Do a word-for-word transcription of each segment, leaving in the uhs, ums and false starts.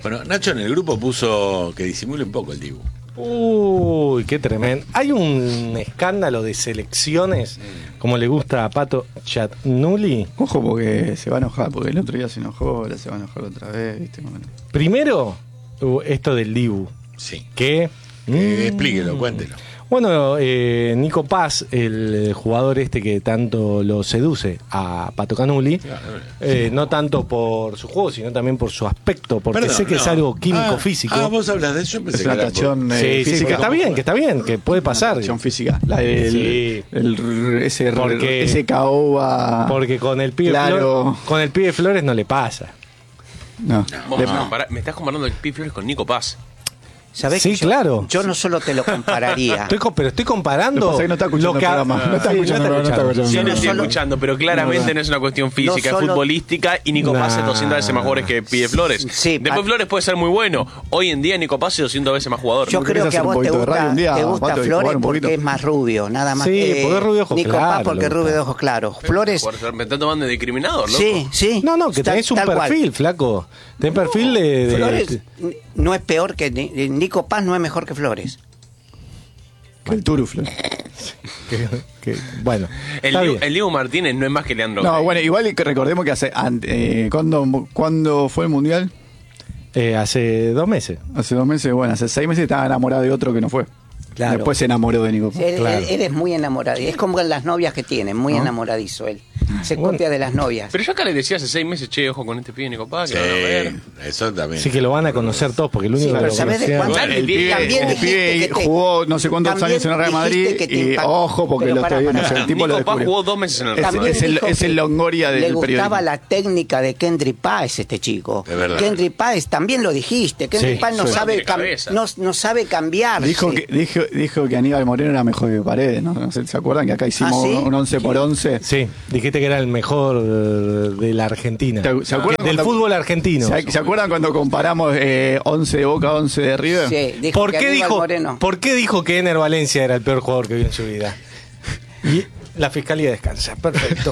Bueno, Nacho en el grupo puso que disimule un poco el Dibu. Uy, qué tremendo. Hay un escándalo de selecciones, como le gusta a Pato Chatnuli. Ojo porque se va a enojar, porque el otro día se enojó, ahora se va a enojar otra vez, ¿viste? Bueno. Primero, esto del Dibu. Sí. Que... Que mm, explíquelo, cuéntelo. Bueno, eh, Nico Paz, el jugador este que tanto lo seduce a Pato Canuli, Claro, eh, no tanto por su juego, sino también por su aspecto, porque Perdón, sé que no. es algo químico, Ah, físico. Ah, vos hablas de eso, yo pensé Es que una era por- atracción eh, sí, sí, física. que está bien, que está bien, que puede pasar. Atracción física. La del, Sí. el- ese, Porque- ese caoba. Porque con el pibe Claro. Flores, con el pibe Flores no le pasa. No. Vos Le- me, compará- me estás comparando el Pi Flores con Nico Paz. ¿Sabés Sí, que yo, claro. yo no solo te lo compararía. Estoy co- pero estoy Lo que comparando pasa es que no está escuchando lo que el ha- programa. No está Sí, escuchando, no está escuchando. Yo Yo no no estoy solo- escuchando, pero claramente No, no, es una cuestión física, No es solo- futbolística y Nico Paz es doscientas veces más jugadores que Pide Flores. Sí, Después pa- Flores puede ser muy bueno. Hoy en día Nico Paz es doscientas veces más jugador. Yo ¿No creo querés que a hacer un vos te poquito de radio gusta, un día, te gusta Pato, y Flores jugar un porque poquito? es más rubio, nada más. Sí, porque es rubio de ojos Nico claros, Paz porque es le gusta. rubio de ojos claros. Flores, Me está tomando de discriminador, loco. sí, sí. No, no, que tal- tenés un tal cual. perfil, flaco. Tenés perfil de... de- Flores no es peor que Ni- Nico Paz, no es mejor que Flores. Que el Turuflo. que- que- bueno, El está Diego, bien. el Diego Martínez no es más que Leandro. No, Gay. bueno, igual que recordemos que hace. ante- eh, ¿cuándo, ¿Cuándo fue el mundial? Eh, hace dos meses. Hace dos meses, bueno, hace seis meses estaba enamorado de otro que no fue. Claro. Después se enamoró de Nico. Él, Claro. él- él es muy enamoradizo. Es como las novias que tiene, muy ¿No? enamoradizo él. Se Bueno. copia de las novias. Pero yo acá le decía hace seis meses, che, ojo con este pibe Nico Paz, que Sí, lo van a ver. eso también. Sí que lo van a conocer todos, porque el único Sí, que pero lo ¿sabés de conocía- cuánto? Bueno, El pibe, También el dijiste pibe que te- jugó no sé cuántos también años en el Real Madrid dijiste que te y impactó. ojo porque Pero lo pará, estoy viendo. pará. El tipo lo Nico Paz descubrió. jugó dos meses en el Es- Real También Madrid. es el- dijo es el que Longoria del le gustaba periodismo. la técnica de Kendry Páez, este chico. Es verdad. Kendry Páez, también lo dijiste. Kendry Sí, Páez no, sí. sabe De cam- cabeza. no, no sabe cambiar. Dijo que, dijo, dijo que Aníbal Moreno era mejor que Paredes, ¿no? No sé, ¿se acuerdan que acá hicimos ¿Ah, sí? un once por once? Sí, dijiste que era el mejor de la Argentina. ¿Se- se acuerdan Del cuando- fútbol argentino. ¿Se, ¿se acuerdan cuando comparamos eh, once de Boca, once de River? Sí, dijo ¿Por que qué, Aníbal dijo, Moreno. ¿Por qué dijo que Ener Valencia era el peor jugador que vio en su vida? Y la fiscalía descansa, perfecto.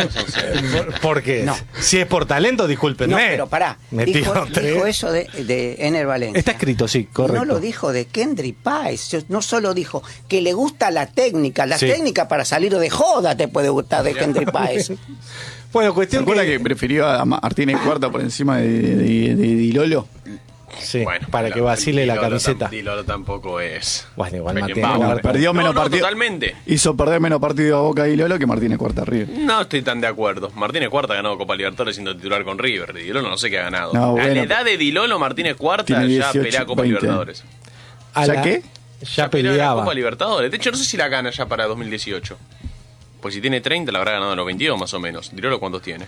Por- Porque No. si es por talento, discúlpenme. No, pero pará. Me Dijo, tiró tres. dijo eso de, de Ener Valencia. Está escrito, sí, correcto. No lo dijo de Kendry Páez. Yo- No solo dijo que le gusta la técnica. La Sí. técnica para salir de joda te puede gustar de Kendry Páez. Bueno, ¿Se cuestión acuerdan que... que prefirió a Martínez Cuarta por encima de, de, de- de Di Lolo? Sí, Bueno, para pero que vacile la Di Lolo camiseta. tam- Di Lolo tampoco es. Bueno, igual Beckenbauer. Martínez Bueno, Cuarta. perdió menos No, no, partido. totalmente. Hizo perder menos partido a Boca y Lolo que Martínez Cuarta River. No estoy tan de acuerdo. Martínez Cuarta ha ganado Copa Libertadores siendo titular con River. Di Lolo no sé qué ha ganado. No, a bueno, la edad de Di Lolo, Martínez Cuarta tiene ya dieciocho, pelea Copa veinte. Libertadores. A ¿Ya la- qué? Ya pelea la peleaba. Copa Libertadores. De hecho, no sé si la gana ya para dos mil dieciocho. Pues si tiene treinta, la habrá ganado en los veintidós más o menos. Di Lolo, ¿cuántos tiene?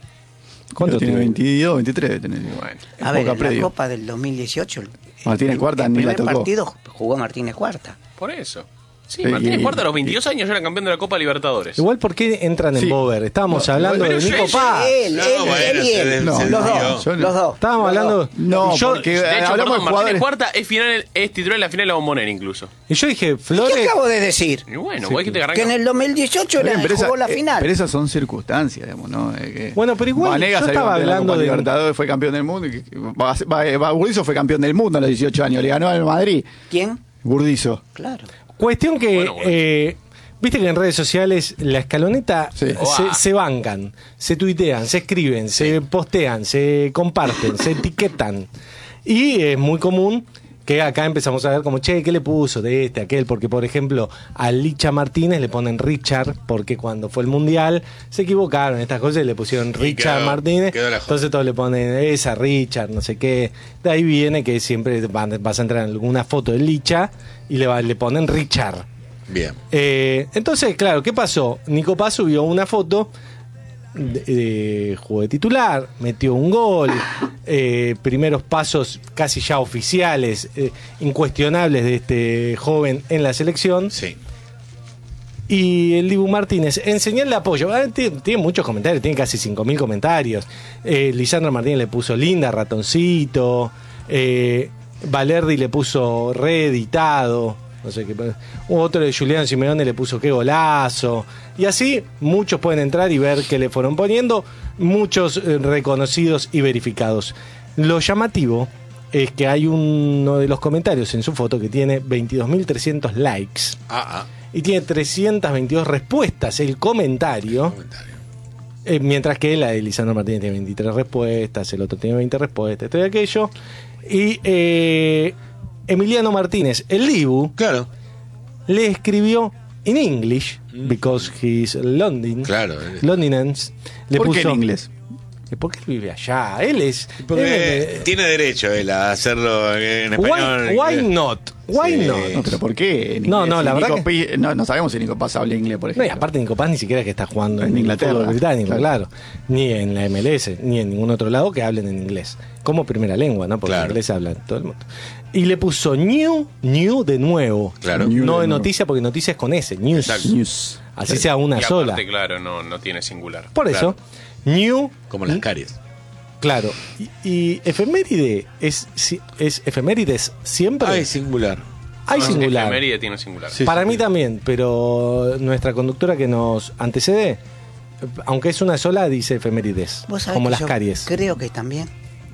¿Cuánto tiene? tiene? veintidós, veintitrés debe tener. Bueno. A ver, Boca en la predio. Copa del dos mil dieciocho. Martínez el- Cuarta el ni la primer tocó. partido jugó Martínez Cuarta. Por eso. Sí, Eh, Martínez y- Cuarta a los veintidós años ya era campeón de la Copa Libertadores. Igual, ¿por qué entran en Sí. Bober? Estábamos No, hablando pero de yo- Nico yo- Paz. Él, No, él, bueno, él y se él. des- No, se los, desvió. dos, Yo no- los dos. Estábamos los hablando... dos. No, yo, porque De hecho, hablamos perdón, de Martínez jugadores. Cuarta es, final, es titular en la final de la Bombonera incluso. y yo dije, ¿Qué Flores... acabo de decir? Y bueno, Sí, vos dijiste que Que en arranca. el dos mil dieciocho Está era, bien, pero esa- jugó la eh, final. Pero esas son circunstancias, digamos, ¿no? Eh, que Bueno, pero igual, Vanegas yo salió estaba campeón de la hablando Copa de- Libertadores, fue campeón del mundo. Y que- va- va- va- Burdizo fue campeón del mundo a los dieciocho años, le ganó al Madrid. ¿Quién? Burdizo. Claro. Cuestión que, Bueno, bueno. eh, viste que en redes sociales la escaloneta Sí. se, se bancan, se tuitean, se escriben, se postean, se comparten, se etiquetan. Y es muy común que acá empezamos a ver como, che, ¿qué le puso de este, aquel? Porque, por ejemplo, a Licha Martínez le ponen Richard, porque cuando fue el Mundial se equivocaron estas cosas y le pusieron Richard quedó- Martínez. quedó la joda. Entonces todos le ponen esa, Richard, no sé qué. De ahí viene que siempre van- vas a entrar en alguna foto de Licha y le, va- le ponen Richard. Bien. Eh, entonces, claro, ¿qué pasó? Nico Paz subió una foto de, de juego de titular, metió un gol, eh, primeros pasos casi ya oficiales, eh, incuestionables de este joven en la selección. Sí. Y el Dibu Martínez, en señal de apoyo, ah, tiene, tiene muchos comentarios, tiene casi cinco mil comentarios. Eh, Lisandro Martínez le puso linda, ratoncito. Eh, Valerdi le puso reeditado. No sé qué. Otro de Julián Simeone le puso qué golazo. Y así muchos pueden entrar y ver qué le fueron poniendo. Muchos eh, reconocidos y verificados. Lo llamativo es que hay uno de los comentarios en su foto que tiene veintidós mil trescientos likes Ah, ah. y tiene trescientas veintidós respuestas el comentario, Comentario. eh, mientras que la de Lisandro Martínez tiene veintitrés respuestas, el otro tiene veinte respuestas, esto y aquello. Y eh, Emiliano Martínez, el Dibu, Claro, le escribió en English, because he's London, claro. Londinense. Le ¿Por puso, qué en inglés? ¿Por qué él vive allá? Él es... Porque él- tiene derecho él a hacerlo en español. why, why not? Why Sí. not? No, pero ¿por qué? en No, inglés? no, Si la verdad Nico Pi- no, no sabemos si Nico Paz habla inglés, por No, ejemplo. y aparte Nico Paz ni siquiera que está jugando en, En Inglaterra, el fútbol británico, claro. claro. Ni en la M L S, ni en ningún otro lado que hablen en inglés. Como primera lengua, ¿no? Porque Claro. en inglés habla todo el mundo. Y le puso new, new de nuevo. Claro. New no de de nuevo. noticia, porque noticia es con S, news. Exacto. News. Así sea una Y sola. aparte, claro, no, no tiene singular. Por eso, new, Como las caries. claro. Y, y efeméride es, si- es efemérides siempre. Ay, singular. Hay No, singular. efeméride tiene singular. Sí. Para mí también, pero nuestra conductora que nos antecede, aunque es una sola, dice efemérides, ¿Vos sabés como que las yo caries, Creo que también.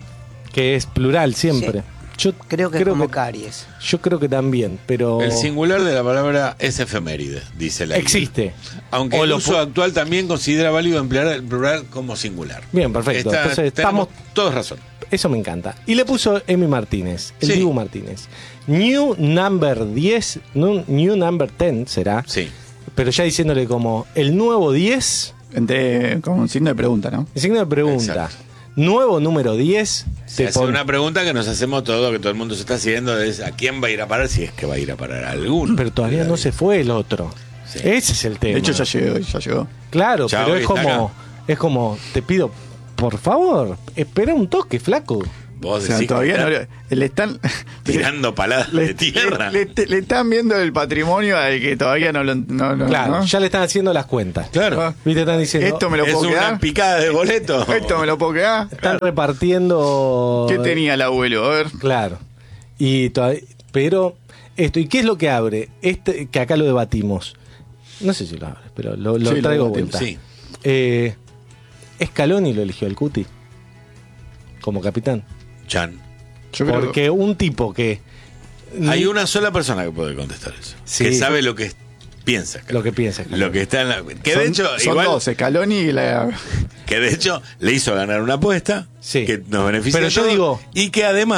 que es plural siempre. Yo Creo que como caries. Yo creo que también, pero El singular de la palabra es efeméride, dice la existe. Aunque O el lo uso pu- actual también considera válido emplear el plural como singular. Bien, perfecto. Está- Entonces tenemos estamos, todos razón. eso me encanta. Y le puso Emi Martínez, el Sí. Dibu Martínez. New number diez, no, new number diez será, Sí. pero ya diciéndole como el nuevo diez, Entre, con un signo de pregunta, ¿no? el signo de pregunta. Exacto. Nuevo número diez, Se te hace pon- una pregunta que nos hacemos todo, que todo el mundo se está haciendo, es ¿a quién va a ir a parar? Si es que va a ir a parar a alguno. pero todavía no se fue el otro. Sí. Ese es el tema. De hecho, ya llegó, ya llegó. Claro, Chao, pero es está como, acá. es como, te pido, por favor, espera un toque, flaco. Vos O sea, decís todavía que no está le, le están tirando paladas le, de tierra. le- le- le están viendo el patrimonio al que todavía no lo no, no- Claro, ¿no? ya le están haciendo las cuentas. Claro. Ah, Viste, están diciendo, Esto me lo Es puedo una quedar. picada de boleto. Esto me lo puedo quedar. están repartiendo. ¿Qué tenía el abuelo? A ver. Claro. Y todavía, pero esto, ¿y qué es lo que abre? Este, que acá lo debatimos. No sé si lo abre, pero lo, lo Sí, lo traigo debatimos, vuelta. sí. Eh, Scaloni lo eligió el Cuti como capitán. Chan. Yo creo Porque un tipo que. Hay una sola persona que puede contestar eso. Sí. Que sabe lo que piensa. Lo que piensa Scaloni. Lo que está en la. Que son, de hecho, son igual. dos, Scaloni y la. Que de hecho le hizo ganar una apuesta. Sí. Que nos beneficia. Pero a yo todos, digo- Y que además.